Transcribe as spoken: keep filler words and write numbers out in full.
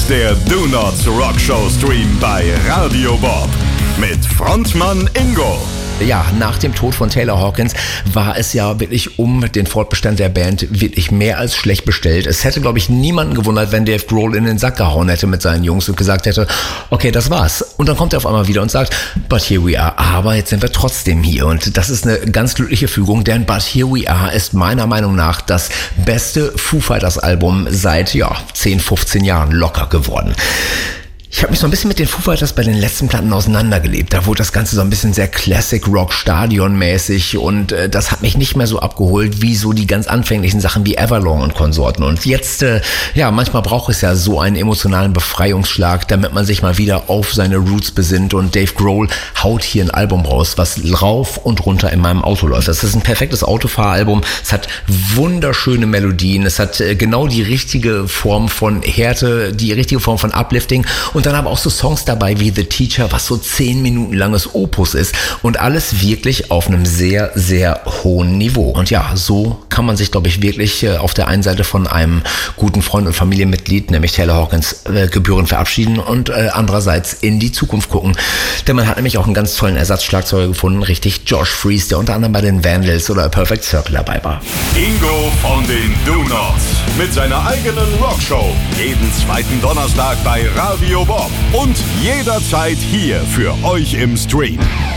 der Do Nots Rock Show Stream bei Radio Bob mit Frontmann Ingo. Ja, nach dem Tod von Taylor Hawkins war es ja wirklich um den Fortbestand der Band wirklich mehr als schlecht bestellt. Es hätte, glaube ich, niemanden gewundert, wenn Dave Grohl in den Sack gehauen hätte mit seinen Jungs und gesagt hätte, okay, das war's. Und dann kommt er auf einmal wieder und sagt, but here we are. Aber jetzt sind wir trotzdem hier. Und das ist eine ganz glückliche Fügung, denn But Here We Are ist meiner Meinung nach das beste Foo Fighters Album seit, ja, zehn, fünfzehn Jahren locker geworden. Ich habe mich so ein bisschen mit den Foo Fighters bei den letzten Platten auseinandergelebt. Da wurde das Ganze so ein bisschen sehr Classic Rock Stadion mäßig und äh, das hat mich nicht mehr so abgeholt wie so die ganz anfänglichen Sachen wie Everlong und Konsorten. Und jetzt, äh, ja, manchmal braucht es ja so einen emotionalen Befreiungsschlag, damit man sich mal wieder auf seine Roots besinnt, und Dave Grohl haut hier ein Album raus, was rauf und runter in meinem Auto läuft. Das ist ein perfektes Autofahralbum. Es hat wunderschöne Melodien. Es hat äh, genau die richtige Form von Härte, die richtige Form von Uplifting. Und dann aber auch so Songs dabei wie The Teacher, was so zehn Minuten langes Opus ist, und alles wirklich auf einem sehr, sehr hohen Niveau. Und ja, so kann man sich, glaube ich, wirklich auf der einen Seite von einem guten Freund und Familienmitglied, nämlich Taylor Hawkins, äh, gebührend verabschieden und äh, andererseits in die Zukunft gucken. Denn man hat nämlich auch einen ganz tollen Ersatzschlagzeuger gefunden, richtig Josh Freese, der unter anderem bei den Vandals oder Perfect Circle dabei war. Ingo von den Do Nots mit seiner eigenen Rockshow. Jeden zweiten Donnerstag bei Radio Bob und jederzeit hier für euch im Stream.